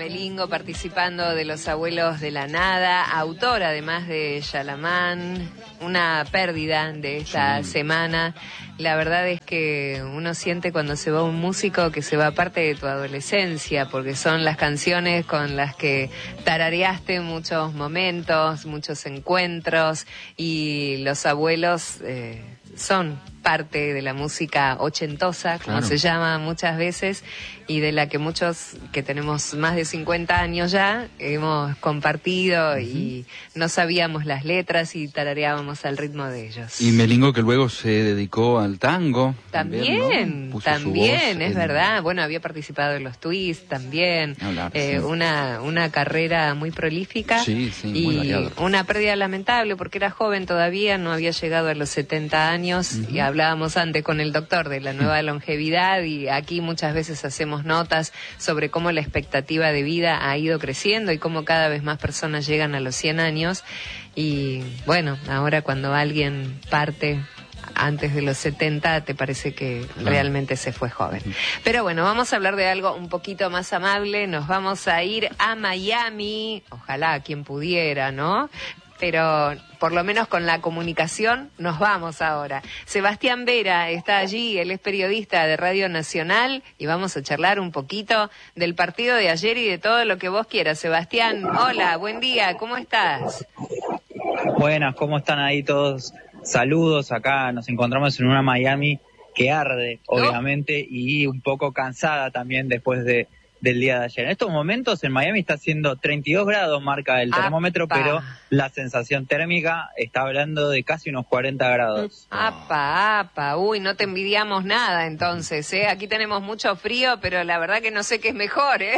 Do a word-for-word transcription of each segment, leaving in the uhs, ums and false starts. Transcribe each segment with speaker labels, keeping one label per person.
Speaker 1: Melingo participando de Los Abuelos de la Nada, autora además de Yalamán, una pérdida de esta sí. semana. La verdad es que uno siente cuando se va un músico que se va parte de tu adolescencia, porque son las canciones con las que tarareaste muchos momentos, muchos encuentros, y Los Abuelos eh, son parte de la música ochentosa, como claro. se llama muchas veces, y de la que muchos que tenemos más de cincuenta años ya hemos compartido uh-huh. y no sabíamos las letras y tarareábamos al ritmo de ellos.
Speaker 2: Y Melingo, que luego se dedicó al tango.
Speaker 1: También,
Speaker 2: ¿no?
Speaker 1: también, es en... verdad. Bueno, había participado en los Twists también. Hablar, eh, sí. una, una carrera muy prolífica
Speaker 2: sí, sí,
Speaker 1: y
Speaker 2: muy variada.
Speaker 1: Una pérdida lamentable porque era joven todavía, no había llegado a los setenta años uh-huh. y hablábamos antes con el doctor de la nueva longevidad y aquí muchas veces hacemos notas sobre cómo la expectativa de vida ha ido creciendo y cómo cada vez más personas llegan a los cien años y bueno, ahora cuando alguien parte antes de los setenta te parece que claro. realmente se fue joven. Pero bueno, vamos a hablar de algo un poquito más amable, nos vamos a ir a Miami, ojalá quien pudiera, ¿no? Pero por lo menos con la comunicación nos vamos ahora. Sebastián Vera está allí, él es periodista de Radio Nacional y vamos a charlar un poquito del partido de ayer y de todo lo que vos quieras. Sebastián, hola, buen día, ¿cómo estás?
Speaker 3: Buenas, ¿cómo están ahí todos? Saludos, acá nos encontramos en una Miami que arde, obviamente, ¿no? Y un poco cansada también después de del día de ayer. En estos momentos en Miami está haciendo treinta y dos grados, marca el termómetro, apa. Pero la sensación térmica está hablando de casi unos cuarenta grados.
Speaker 1: Apa, apa, uy, no te envidiamos nada entonces, ¿eh? Aquí tenemos mucho frío, pero la verdad que no sé qué es mejor, ¿eh?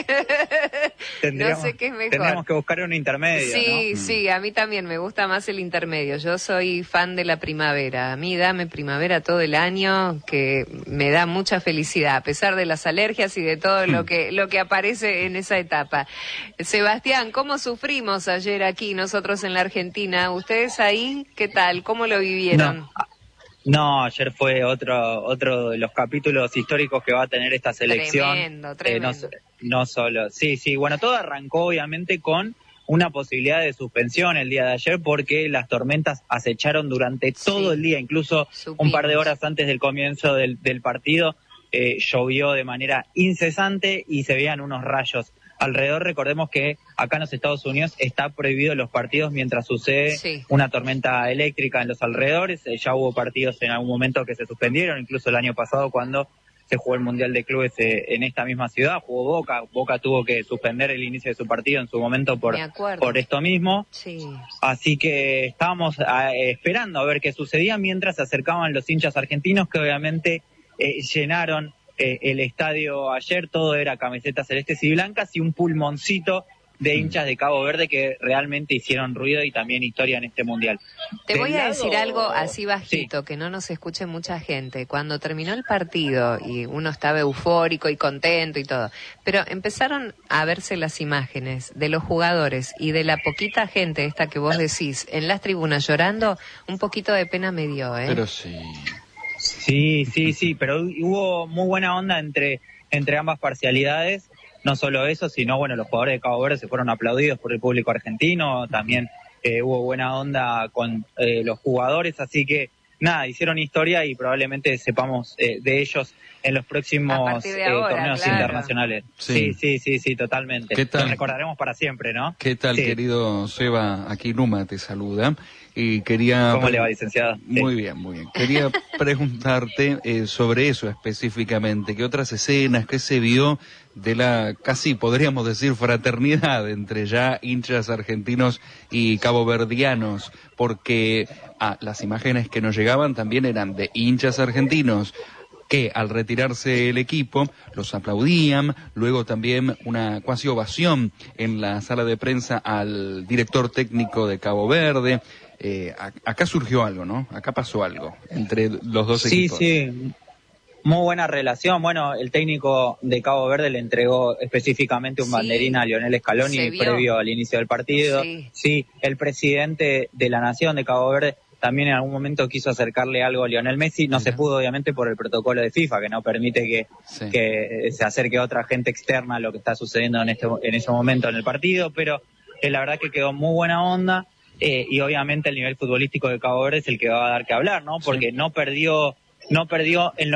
Speaker 1: No sé qué es mejor.
Speaker 3: Tendríamos que buscar un intermedio,
Speaker 1: Sí,
Speaker 3: ¿no?
Speaker 1: sí, a mí también me gusta más el intermedio. Yo soy fan de la primavera. A mí dame primavera todo el año, que me da mucha felicidad, a pesar de las alergias y de todo lo que, lo que aparece en esa etapa. Sebastián, ¿cómo sufrimos ayer aquí nosotros en la Argentina? ¿Ustedes ahí qué tal? ¿Cómo lo vivieron?
Speaker 3: No, no ayer fue otro otro de los capítulos históricos que va a tener esta selección.
Speaker 1: Tremendo, tremendo.
Speaker 3: Eh, no, no solo, sí, sí, bueno, todo arrancó obviamente con una posibilidad de suspensión el día de ayer porque las tormentas acecharon durante sí, todo el día, incluso supimos. Un par de horas antes del comienzo del, del partido. Eh, llovió de manera incesante y se veían unos rayos alrededor. Recordemos que acá en los Estados Unidos está prohibido los partidos mientras sucede sí. una tormenta eléctrica en los alrededores. Eh, ya hubo partidos en algún momento que se suspendieron, incluso el año pasado cuando se jugó el Mundial de Clubes eh, en esta misma ciudad, jugó Boca. Boca tuvo que suspender el inicio de su partido en su momento por, por esto mismo.
Speaker 1: Sí.
Speaker 3: Así que estábamos a, eh, esperando a ver qué sucedía mientras se acercaban los hinchas argentinos que obviamente Eh, llenaron eh, el estadio ayer. Todo era camisetas celestes y blancas y un pulmoncito de hinchas de Cabo Verde que realmente hicieron ruido y también historia en este mundial.
Speaker 1: Te Del voy a
Speaker 3: lado...
Speaker 1: decir algo así bajito,
Speaker 3: sí.
Speaker 1: que no nos escuche mucha gente. Cuando terminó el partido y uno estaba eufórico y contento y todo, pero empezaron a verse las imágenes de los jugadores y de la poquita gente esta que vos decís en las tribunas llorando, un poquito de pena me dio, ¿eh?
Speaker 2: Pero sí...
Speaker 3: Sí, sí, sí, pero hubo muy buena onda entre, entre ambas parcialidades, no solo eso, sino, bueno, los jugadores de Cabo Verde se fueron aplaudidos por el público argentino, también eh, hubo buena onda con eh, los jugadores, así que, nada, hicieron historia y probablemente sepamos eh, de ellos en los próximos
Speaker 1: de
Speaker 3: eh,
Speaker 1: ahora,
Speaker 3: torneos
Speaker 1: claro.
Speaker 3: internacionales.
Speaker 2: Sí.
Speaker 3: sí, sí, sí, sí, totalmente.
Speaker 2: ¿Qué tal?
Speaker 3: Lo recordaremos para siempre, ¿no?
Speaker 2: ¿Qué tal,
Speaker 3: sí.
Speaker 2: querido Seba? Aquí Numa te saluda. Y quería...
Speaker 3: ¿Cómo le va, licenciada?
Speaker 2: Muy
Speaker 3: sí.
Speaker 2: bien, muy bien. Quería preguntarte eh, sobre eso específicamente. ¿Qué otras escenas, qué se vio de la, casi podríamos decir, fraternidad entre ya hinchas argentinos y caboverdianos? Porque ah, las imágenes que nos llegaban también eran de hinchas argentinos que al retirarse el equipo los aplaudían, luego también una cuasi ovación en la sala de prensa al director técnico de Cabo Verde. Eh, acá surgió algo, ¿no? Acá pasó algo entre los dos
Speaker 3: sí,
Speaker 2: equipos.
Speaker 3: Sí, sí. Muy buena relación. Bueno, el técnico de Cabo Verde le entregó específicamente un sí, banderín a Lionel Scaloni previo al inicio del partido. Sí. sí, el presidente de la Nación de Cabo Verde también en algún momento quiso acercarle algo a Lionel Messi, no se pudo obviamente por el protocolo de FIFA, que no permite que, sí. que se acerque otra gente externa a lo que está sucediendo en este en ese momento en el partido, pero eh, la verdad que quedó muy buena onda, eh, y obviamente el nivel futbolístico de Cabo Verde es el que va a dar que hablar, ¿no? Porque sí. no perdió, no perdió en los